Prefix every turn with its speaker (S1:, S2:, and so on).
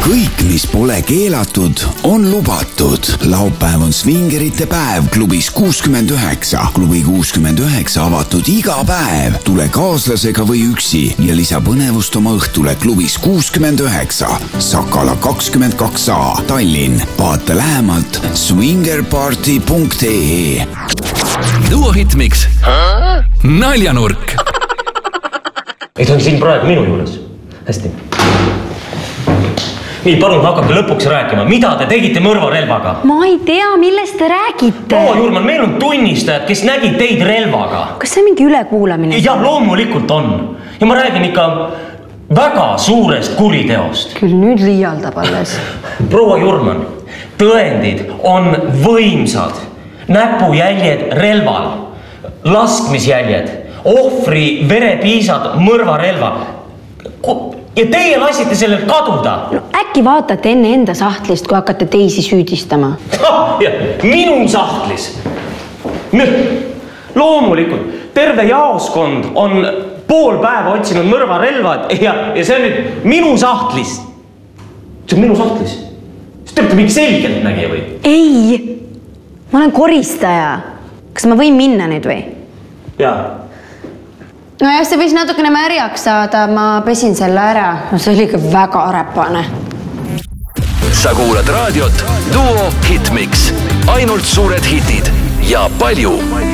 S1: kõik, mis pole keelatud, on lubatud. Laupäev on svingerite päev klubis 69. Klubi 69 avatud iga päev. Tule kaaslasega või üksi ja lisa põnevust oma õhtule klubis 69. Sakala 22A, Tallinn. Vaata lähemalt swingerparty.ee.
S2: Duo Hitmix. Naljanurk.
S3: Ei, ta on siin praegu minu juures. Hästi. Nii, palun hakake lõpuks rääkima. Mida te tegite mõrvarelvaga?
S4: Ma ei tea, millest te räägite.
S3: Proua Jurman, meil on tunnistajad, kes nägid teid relvaga.
S4: Kas see mingi ülekuulamine?
S3: Ja loomulikult on. Ja ma räägin ikka väga suurest kuriteost.
S4: Küll nüüd liialdab alles.
S3: Proua Jurman, tõendid on võimsad. Näpujäljed relval, laskmisjäljed, ohvri verepiisad mõrvarelva. Ja teie lasite sellel kaduda.
S4: No, äkki vaatate enne enda sahtlist, kui hakkate teisi süüdistama.
S3: Minu sahtlis. Loomulikult, terve jaoskond on pool päeva otsinud mõrvarelvad ja see on nüüd minu sahtlis. See on minu sahtlis. Te olete mingi selgelt nägija või?
S4: Ei, ma olen koristaja. Kas ma võin minna nüüd või?
S3: Jaa.
S4: No jah, see võis natukene märjaks saada, ma pesin selle ära. No see oli ikka väga arepane.
S2: Sa kuulad raadiot Duo Hitmix. Ainult suured hitid ja palju